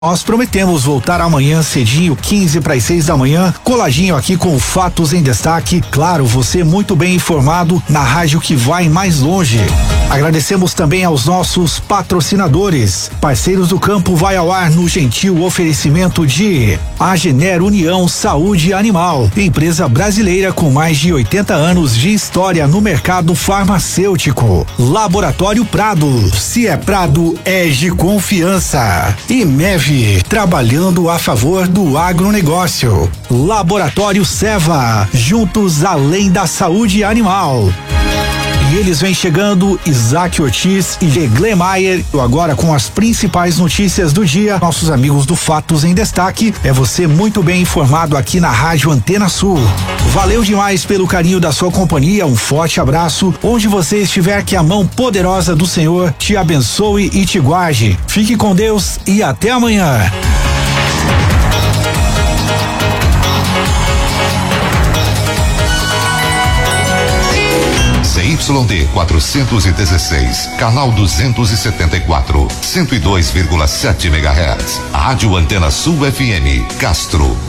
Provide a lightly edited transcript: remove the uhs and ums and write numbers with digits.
Nós prometemos voltar amanhã cedinho, 15 para as 6 da manhã, coladinho aqui com Fatos em Destaque. Claro, você muito bem informado na rádio que vai mais longe. Agradecemos também aos nossos patrocinadores. Parceiros do Campo vai ao ar no gentil oferecimento de Agener União Saúde Animal, empresa brasileira com mais de 80 anos de história no mercado farmacêutico. Laboratório Prado, se é Prado, é de confiança. E MEV, trabalhando a favor do agronegócio. Laboratório Seva, juntos além da saúde animal. E eles vêm chegando, Isaac Ortiz e Glenn Maier, agora com as principais notícias do dia. Nossos amigos do Fatos em Destaque, é você muito bem informado aqui na Rádio Antena Sul. Valeu demais pelo carinho da sua companhia, um forte abraço. Onde você estiver, que a mão poderosa do Senhor te abençoe e te guarde. Fique com Deus e até amanhã. ZYD 416, canal 274, 102,7 MHz. Rádio Antena Sul FM, Castro.